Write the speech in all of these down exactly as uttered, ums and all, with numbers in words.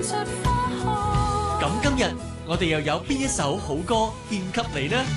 咁今日我哋又有邊一首好歌獻給你呢？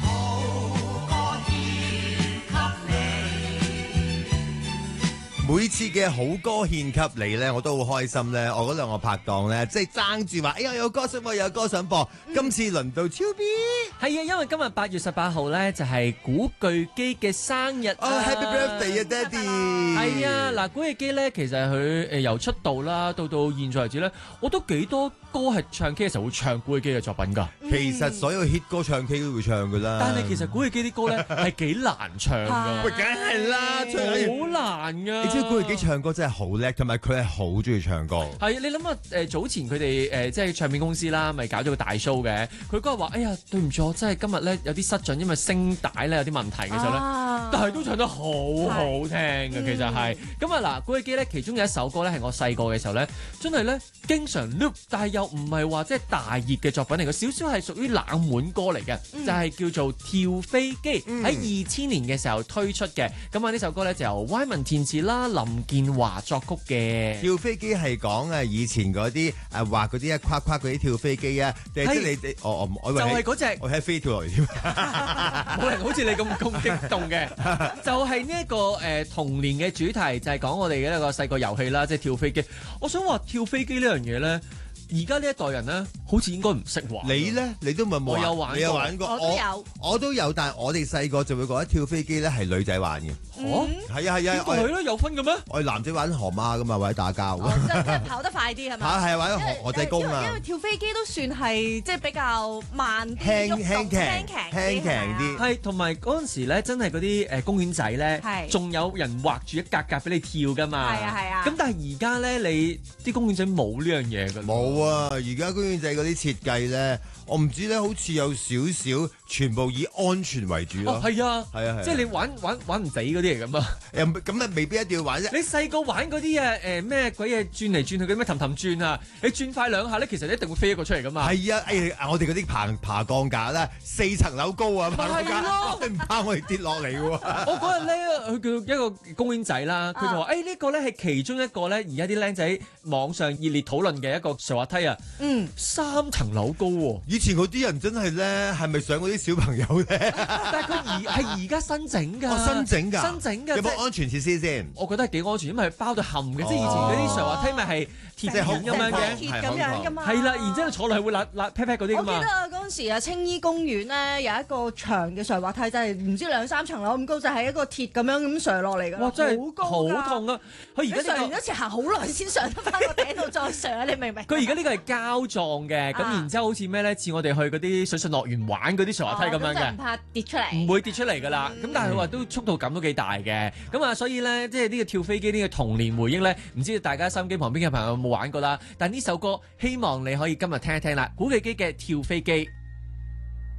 每次嘅好歌獻給你咧，我都好開心咧。我嗰兩個拍檔咧，即係爭住話，哎呀有歌想播，有歌想播。嗯、今次輪到超 B， 係啊，因為今日八月十八號咧就係、是、古巨基嘅生日啊、 哦、Happy Birthday 啊，爹哋！ 係啊，嗱，古巨基咧其實佢誒由出道啦，到到現在為止咧，我都幾多歌係唱 K 嘅時候會唱古巨基嘅作品㗎。 嗯、其實所有 hit 歌唱 K 都會唱㗎啦。 但係其實古巨基啲歌咧係幾難唱㗎。 喂，梗係啦， 好難㗎。 即係古巨基唱歌真係好叻，同埋佢係好中意唱歌。 係，你諗下誒早前佢哋誒即係唱片公司啦，咪搞咗個大 show 嘅。佢嗰日話：哎呀，對唔住，我真係今日咧有啲失準，因為聲帶咧有啲問題嘅時候咧，啊、但係都唱得好好聽嘅，其實係。咁啊嗱，古巨基咧其中有一首歌咧係我細個嘅時候咧，真係咧經常 loop，但係又唔係話即係大熱嘅作品嚟嘅，少少係屬於冷門歌嚟嘅，嗯、就係叫做跳飛機，喺二千年嘅時候推出嘅。咁啊呢首歌咧就由 Wyman 填詞啦，林建華作曲嘅。 跳飛機係講啊以前嗰啲誒畫嗰啲一框框嗰啲跳飛機啊，定係即係你哋我我我以為就係嗰隻， 我睇飛跳落嚟添， 冇人好似你咁咁激動嘅。就係呢一個誒、呃、童年嘅主題，就係、是、講我哋嘅一個細個遊戲啦，即係跳飛機。我想話跳飛機呢樣嘢咧。而家呢一代人咧，好似應該唔識玩。 你咧，你都冇冇？我有玩過，你有玩過， 我都有， 我都有。但係我哋細個就會覺得跳飛機咧係女仔玩嘅。 哦， 係啊係啊， 係咯，有分嘅咩？ 我哋男仔玩河馬噶嘛，或者打交。 哦，即係跑得快啲係咪？ 係係玩河河仔功啊。 因為跳飛機都算係即係比較慢啲， 輕輕輕輕輕輕啲。 係同埋嗰陣時咧，真係嗰啲誒公園仔咧，仲有人畫住一格格俾你跳噶嘛。 係啊係啊。 咁但係而家咧，你啲公園仔冇呢樣嘢㗎。 冇啊！而家公園仔嗰啲設計咧，我唔知咧，好似有少少全部以安全為主咯。 哦，係啊， 係啊，係。 即係你玩玩玩唔死嗰啲嚟咁啊！ 誒咁啊，未必一定要玩啫。 你細個玩嗰啲啊誒咩鬼嘢轉嚟轉去嗰啲咩氹氹轉啊，你轉快兩下咧，其實你一定會飛一個出嚟噶嘛。 係啊，誒我哋嗰啲爬爬鋼架咧，四層樓高啊，爬鋼架唔怕我哋跌落嚟喎。 我嗰日咧，佢叫一個公園仔啦，佢就話：誒呢個咧係其中一個咧，而家啲僆仔網上熱烈討論嘅一個滑梯啊。嗯，三層樓高喎。 以前嗰啲人真係咧，係咪上嗰啲小朋友咧？ 但係佢而係而家新整㗎。 哦，新整㗎。 新整㗎。 有冇安全設施先？ 我覺得係幾安全，因為佢包到冚嘅，即係以前嗰啲滑梯咪係鐵片咁樣嘅， 鐵咁樣㗎嘛。 係啦，然之後坐落去會揦揦 pat pat 嗰啲㗎嘛。 我記得啊，嗰陣時啊，青衣公園咧有一個長嘅滑滑梯，真係唔知兩三層樓咁高，就係一個鐵咁樣咁上落嚟㗎。 哇！真係好高， 好痛啊！佢而家上完一次行好耐先上得翻個頂度再上，你明唔明？ 佢而家呢個係膠狀嘅，咁然之後好似咩咧？似我哋去嗰啲水上樂園玩嗰啲滑滑梯咁樣嘅， 唔怕跌出嚟， 唔會跌出嚟㗎啦。咁但係佢話都速度感都幾大嘅，咁啊所以咧，即係呢個跳飛機呢個童年回憶咧，唔知大家收音機旁邊嘅朋友有冇玩過啦？但呢首歌希望你可以今日聽一聽啦，古巨基嘅跳飛機。